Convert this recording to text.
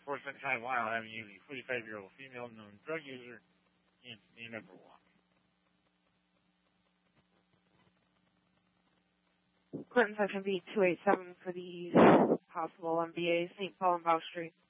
Enforcement High Wild Avenue, a 45-year-old female known drug user, Anthony number 1. Clinton Section B 287 for the possible MBA, St. Paul and Bow Street.